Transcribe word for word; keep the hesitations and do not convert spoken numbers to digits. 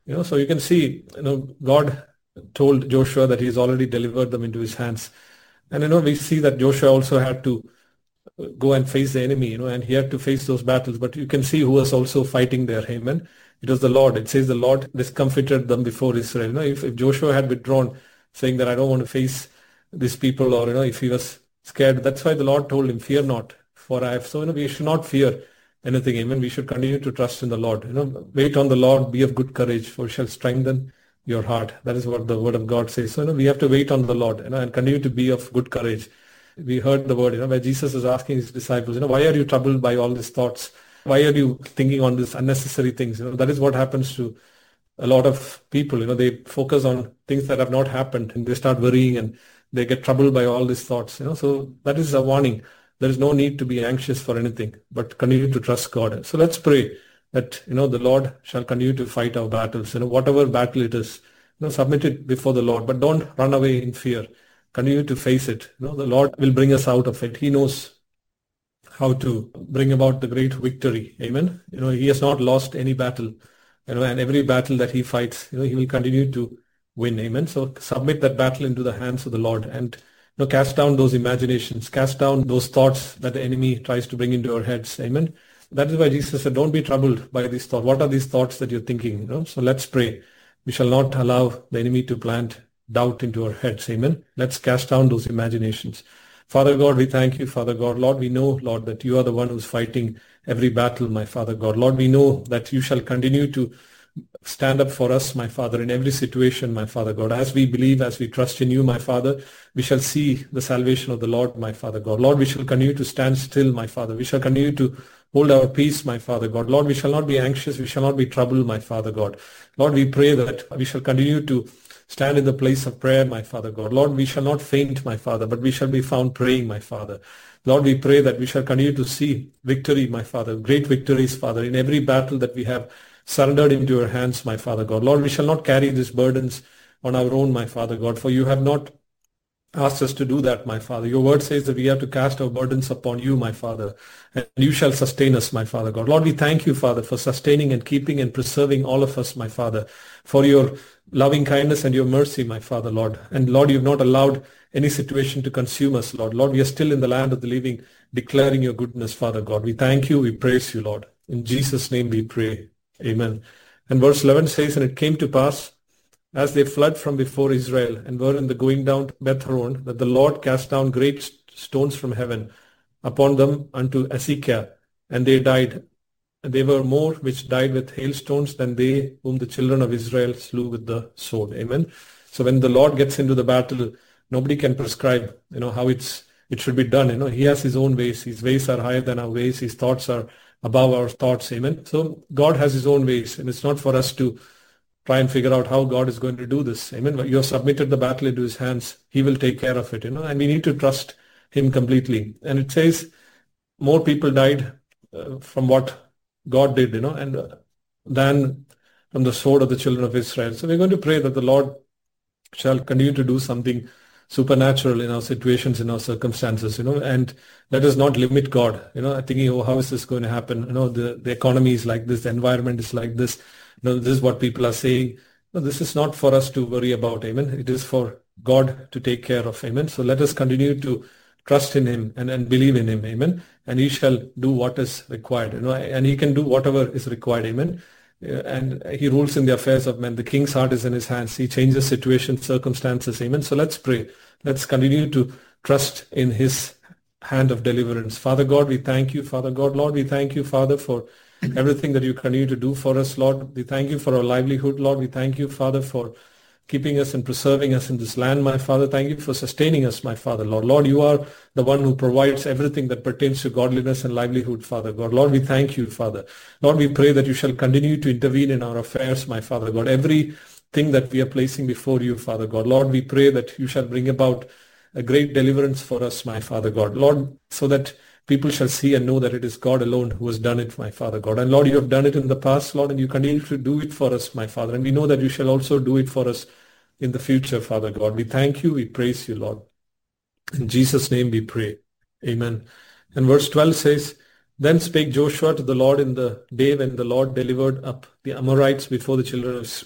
You know, so you can see, you know, God told Joshua that he's already delivered them into his hands. And, you know, we see that Joshua also had to go and face the enemy, you know, and he had to face those battles. But you can see who was also fighting there, amen. It was the Lord. It says the Lord discomfited them before Israel. You know, if, if Joshua had withdrawn, saying that I don't want to face these people, or, you know, if he was scared, that's why the Lord told him, fear not, for I have. So, you know, we should not fear anything, amen. We should continue to trust in the Lord. You know, wait on the Lord, be of good courage, for he shall strengthen your heart. That is what the word of God says. So, you know, we have to wait on the Lord, you know, and continue to be of good courage. We heard the word, you know, where Jesus is asking his disciples, you know, why are you troubled by all these thoughts? Why are you thinking on these unnecessary things? You know, that is what happens to a lot of people. You know, they focus on things that have not happened, and they start worrying, and they get troubled by all these thoughts. You know, so that is a warning. There is no need to be anxious for anything, but continue to trust God. So let's pray that, you know, the Lord shall continue to fight our battles. You know, whatever battle it is, you know, submit it before the Lord, but don't run away in fear. Continue to face it. You know, the Lord will bring us out of it. He knows how to bring about the great victory. Amen. You know, he has not lost any battle. You know, and every battle that he fights, you know, he will continue to win. Amen. So submit that battle into the hands of the Lord, and, you know, cast down those imaginations, cast down those thoughts that the enemy tries to bring into our heads. Amen. That is why Jesus said, don't be troubled by these thoughts. What are these thoughts that you're thinking? You know, so let's pray. We shall not allow the enemy to plant doubt into our heads. Amen. Let's cast down those imaginations. Father God, we thank you, Father God. Lord, we know, Lord, that you are the one who's fighting every battle, my Father God. Lord, we know that you shall continue to stand up for us, my Father, in every situation, my Father God. As we believe, as we trust in you, my Father, we shall see the salvation of the Lord, my Father God. Lord, we shall continue to stand still, my Father. We shall continue to hold our peace, my Father God. Lord, we shall not be anxious. We shall not be troubled, my Father God. Lord, we pray that we shall continue to stand in the place of prayer, my Father God. Lord, we shall not faint, my Father, but we shall be found praying, my Father. Lord, we pray that we shall continue to see victory, my Father, great victories, Father, in every battle that we have surrendered into your hands, my Father God. Lord, we shall not carry these burdens on our own, my Father God, for you have not asked us to do that, my Father. Your word says that we have to cast our burdens upon you, my Father, and you shall sustain us, my Father God. Lord, we thank you, Father, for sustaining and keeping and preserving all of us, my Father, for your loving kindness and your mercy, my Father, Lord. And Lord, you've not allowed any situation to consume us, Lord. Lord, we are still in the land of the living, declaring your goodness, Father God. We thank you, we praise you, Lord. In Jesus' name we pray. Amen. And verse eleven says, and it came to pass, as they fled from before Israel and were in the going down to Beth-horon, that the Lord cast down great stones from heaven upon them unto Azekah, and they died. And they were more which died with hailstones than they whom the children of Israel slew with the sword. Amen. So when the Lord gets into the battle, nobody can prescribe, you know, how it's it should be done. You know, he has his own ways. His ways are higher than our ways. His thoughts are above our thoughts. Amen. So God has his own ways, and it's not for us to try and figure out how God is going to do this. Amen. You have submitted the battle into his hands. He will take care of it, you know, and we need to trust him completely. And it says more people died uh, from what God did, you know, and uh, than from the sword of the children of Israel. So we're going to pray that the Lord shall continue to do something supernatural in our situations, in our circumstances, you know, and let us not limit God, you know, thinking, oh, how is this going to happen? You know, the, the economy is like this, the environment is like this. You know, this is what people are saying. No, this is not for us to worry about. Amen. It is for God to take care of. Amen. So let us continue to trust in him and, and believe in him. Amen. And he shall do what is required. You know, and he can do whatever is required. Amen. And he rules in the affairs of men. The king's heart is in his hands. He changes situations, circumstances. Amen. So let's pray. Let's continue to trust in his hand of deliverance. Father God, we thank you. Father God, Lord, we thank you, Father, for everything that you continue to do for us, Lord. We thank you for our livelihood, Lord. We thank you, Father, for keeping us and preserving us in this land, my Father. Thank you for sustaining us, my Father, Lord. Lord, you are the one who provides everything that pertains to godliness and livelihood, Father God. Lord, we thank you, Father. Lord, we pray that you shall continue to intervene in our affairs, my Father God. Everything that we are placing before you, Father God. Lord, we pray that you shall bring about a great deliverance for us, my Father God. Lord, so that people shall see and know that it is God alone who has done it, my Father God. And Lord, you have done it in the past, Lord, and you continue to do it for us, my Father. And we know that you shall also do it for us in the future, Father God. We thank you. We praise you, Lord. In Jesus' name we pray. Amen. And verse twelve says, then spake Joshua to the Lord in the day when the Lord delivered up the Amorites before the children of